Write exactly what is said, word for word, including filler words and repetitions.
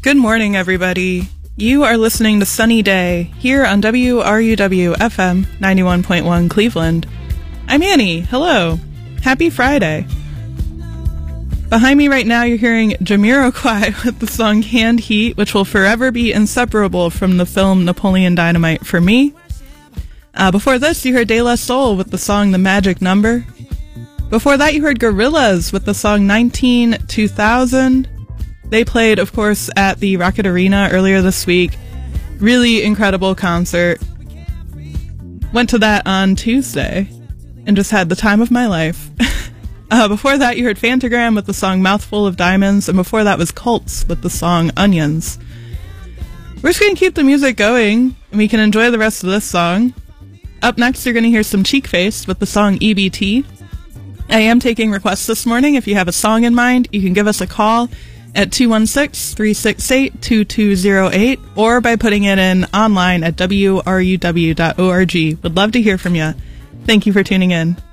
Good morning, everybody. You are listening to Sunny Day here on W R U W F M ninety-one point one Cleveland. I'm Annie. Hello. Happy Friday. Behind me right now, you're hearing Jamiroquai with the song Canned Heat, which will forever be inseparable from the film Napoleon Dynamite for me. Uh, before this, you heard De La Soul with the song The Magic Number. Before that, you heard Gorillaz with the song nineteen two thousand. They played, of course, at the Rocket Arena earlier this week. Really incredible concert. Went to that on Tuesday and just had the time of my life. uh, before that, you heard Fantagram with the song Mouthful of Diamonds, and before that was Cults with the song Onions. We're just going to keep the music going, and we can enjoy the rest of this song. Up next, you're going to hear some Cheekface with the song E B T. I am taking requests this morning. If you have a song in mind, you can give us a call at two one six, three six eight, two two zero eight or by putting it in online at W R U W dot org. Would love to hear from you. Thank you for tuning in.